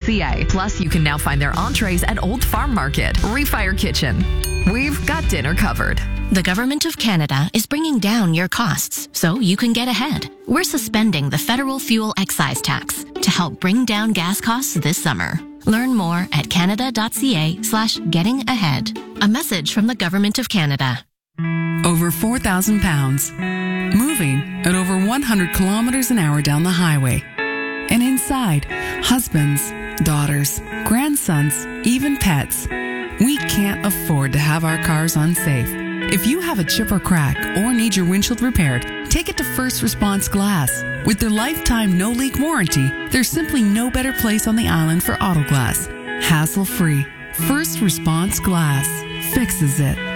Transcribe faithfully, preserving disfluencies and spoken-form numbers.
c a. Plus, you can now find their entrees at Old Farm Market, Refire Kitchen. We've got dinner covered. The Government of Canada is bringing down your costs so you can get ahead. We're suspending the federal fuel excise tax to help bring down gas costs this summer. Learn more at canada.ca slash getting ahead. A message from the Government of Canada. Over four thousand pounds. Moving at over one hundred kilometers an hour down the highway. And inside, husbands, daughters, grandsons, even pets. We can't afford to have our cars unsafe. If you have a chip or crack or need your windshield repaired, take it to First Response Glass. With their lifetime no-leak warranty, there's simply no better place on the island for auto glass. Hassle-free. First Response Glass fixes it.